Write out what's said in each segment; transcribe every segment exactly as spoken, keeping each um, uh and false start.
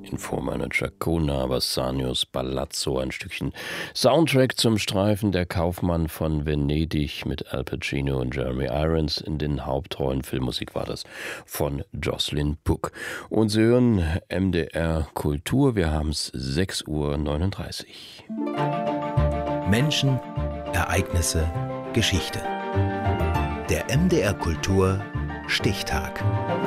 Infomanager Kona Bassanios Ballazzo, ein Stückchen Soundtrack zum Streifen Der Kaufmann von Venedig mit Al Pacino und Jeremy Irons in den Hauptrollen. Filmmusik war das von Jocelyn Book. Und Sie hören M D R Kultur, wir haben es sechs Uhr neununddreißig. Menschen, Ereignisse, Geschichte. Der M D R Kultur Stichtag.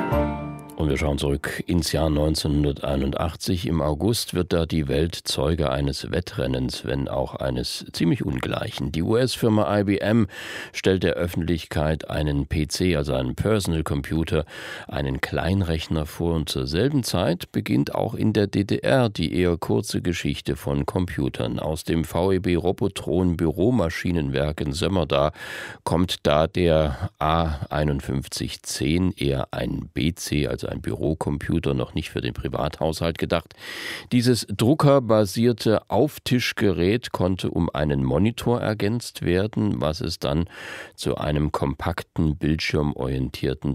Und wir schauen zurück ins Jahr neunzehnhunderteinundachtzig. Im August wird da die Welt Zeuge eines Wettrennens, wenn auch eines ziemlich ungleichen. Die U S-Firma I B M stellt der Öffentlichkeit einen P C, also einen Personal Computer, einen Kleinrechner vor. Und zur selben Zeit beginnt auch in der D D R die eher kurze Geschichte von Computern. Aus dem V E B Robotron Büromaschinenwerk in Sömmerda kommt da der A einundfünfzig zehn, eher ein B C, also ein Bürocomputer, noch nicht für den Privathaushalt gedacht. Dieses druckerbasierte Auftischgerät konnte um einen Monitor ergänzt werden, was es dann zu einem kompakten, bildschirmorientierten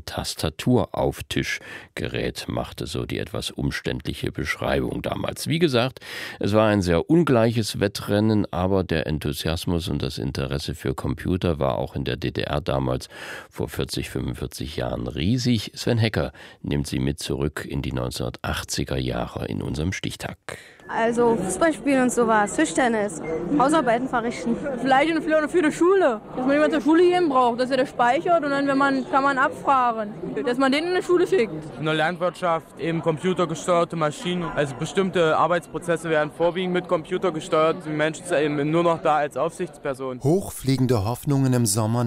Tastaturauftischgerät machte, so die etwas umständliche Beschreibung damals. Wie gesagt, es war ein sehr ungleiches Wettrennen, aber der Enthusiasmus und das Interesse für Computer war auch in der D D R damals vor vierzig, fünfundvierzig Jahren riesig. Sven Hecker nimmt Sie mit zurück in die neunzehnhundertachtziger Jahre in unserem Stichtag. Also Fußball spielen und sowas, Tischtennis, Hausarbeiten verrichten. Vielleicht in der, für die Schule, dass man jemanden zur Schule gehen braucht, dass er das speichert und dann wenn man, kann man abfragen, dass man den in die Schule schickt. In der Landwirtschaft eben computergesteuerte Maschinen, also bestimmte Arbeitsprozesse werden vorwiegend mit Computer gesteuert, die Menschen sind eben nur noch da als Aufsichtsperson. Hochfliegende Hoffnungen im Sommer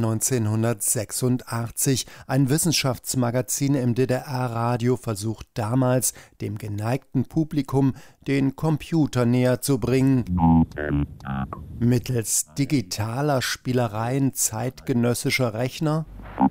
neunzehnhundertsechsundachtzig. Ein Wissenschaftsmagazin im D D R-Radio versucht damals, dem geneigten Publikum den Computer näher zu bringen. Mittels digitaler Spielereien zeitgenössischer Rechner,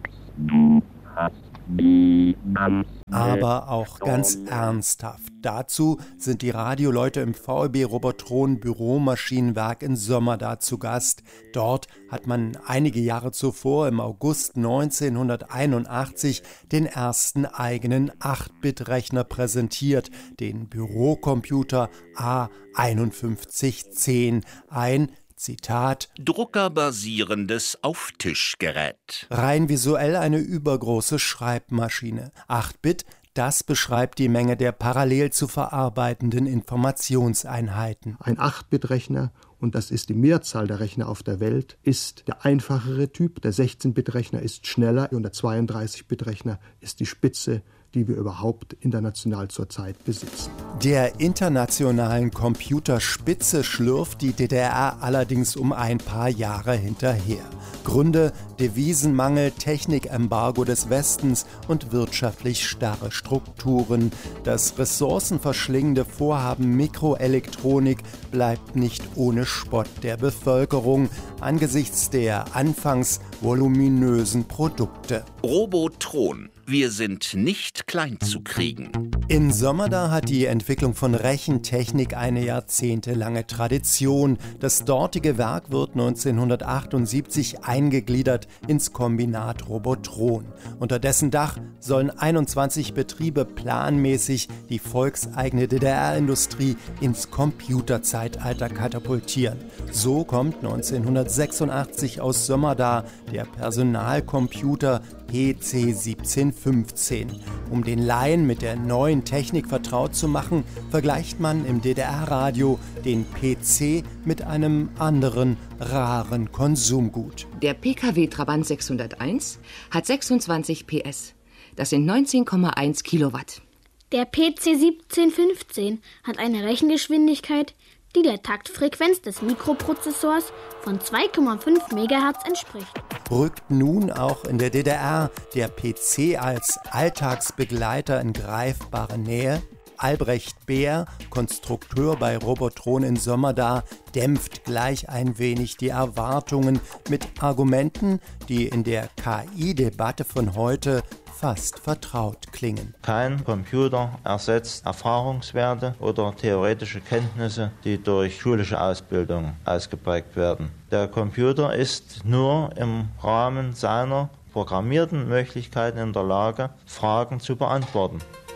aber auch ganz ernsthaft. Dazu sind die Radioleute im V E B Robotron Büromaschinenwerk in Sömmerda zu Gast. Dort hat man einige Jahre zuvor, im August neunzehnhunderteinundachtzig, den ersten eigenen acht-Bit-Rechner präsentiert, den Bürocomputer A einundfünfzig zehn, ein Zitat, druckerbasierendes Auftischgerät. Rein visuell eine übergroße Schreibmaschine. acht Bit, das beschreibt die Menge der parallel zu verarbeitenden Informationseinheiten. Ein acht-Bit-Rechner, und das ist die Mehrzahl der Rechner auf der Welt, ist der einfachere Typ. Der sechzehn-Bit-Rechner ist schneller und der zweiunddreißig-Bit-Rechner ist die Spitze, die wir überhaupt international zurzeit besitzen. Der internationalen Computerspitze schlürft die D D R allerdings um ein paar Jahre hinterher. Gründe: Devisenmangel, Technikembargo des Westens und wirtschaftlich starre Strukturen. Das ressourcenverschlingende Vorhaben Mikroelektronik bleibt nicht ohne Spott der Bevölkerung angesichts der anfangs voluminösen Produkte. Robotron. Wir sind nicht klein zu kriegen. In Sömmerda hat die Entwicklung von Rechentechnik eine jahrzehntelange Tradition. Das dortige Werk wird neunzehnhundertachtundsiebzig eingegliedert ins Kombinat Robotron. Unter dessen Dach sollen einundzwanzig Betriebe planmäßig die volkseigene D D R-Industrie ins Computerzeitalter katapultieren. So kommt neunzehnhundertsechsundachtzig aus Sömmerda der Personalcomputer P C siebzehnhundertfünfzehn. Um den Laien mit der neuen Technik vertraut zu machen, vergleicht man im D D R-Radio den P C mit einem anderen, raren Konsumgut. Der P K W Trabant sechshunderteins hat sechsundzwanzig P S. Das sind neunzehn Komma eins Kilowatt. Der P C siebzehnhundertfünfzehn hat eine Rechengeschwindigkeit, die der Taktfrequenz des Mikroprozessors von zwei Komma fünf Megahertz entspricht. Rückt nun auch in der D D R der P C als Alltagsbegleiter in greifbare Nähe? Albrecht Beer, Konstrukteur bei Robotron in Sömmerda, dämpft gleich ein wenig die Erwartungen mit Argumenten, die in der K I-Debatte von heute fast vertraut klingen. Kein Computer ersetzt Erfahrungswerte oder theoretische Kenntnisse, die durch schulische Ausbildung ausgeprägt werden. Der Computer ist nur im Rahmen seiner programmierten Möglichkeiten in der Lage, Fragen zu beantworten.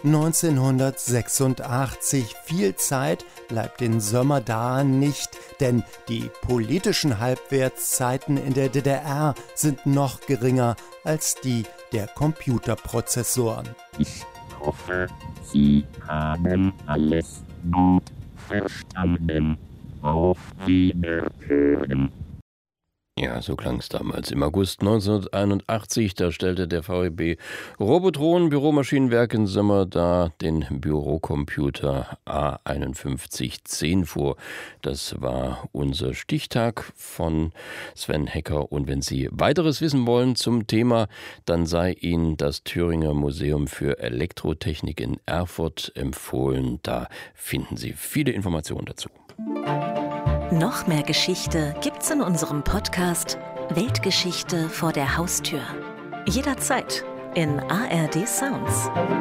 neunzehnhundertsechsundachtzig. Viel Zeit bleibt den Sömmerda nicht, denn die politischen Halbwertszeiten in der D D R sind noch geringer als die der Computerprozessoren. Ich hoffe, Sie haben alles gut verstanden. Auf Wiederhören. Ja, so klang es damals im August neunzehnhunderteinundachtzig. Da stellte der V E B Robotron Büromaschinenwerk in Sömmerda den Bürocomputer A einundfünfzig zehn vor. Das war unser Stichtag von Sven Hecker. Und wenn Sie weiteres wissen wollen zum Thema, dann sei Ihnen das Thüringer Museum für Elektrotechnik in Erfurt empfohlen. Da finden Sie viele Informationen dazu. Noch mehr Geschichte gibt's in unserem Podcast Weltgeschichte vor der Haustür. Jederzeit in A R D Sounds.